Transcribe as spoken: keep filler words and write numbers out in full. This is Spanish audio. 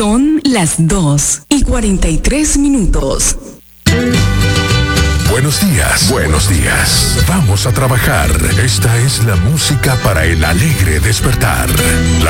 Son las dos y cuarenta y tres minutos. Buenos días, buenos días. Vamos a trabajar. Esta es la música para el alegre despertar. La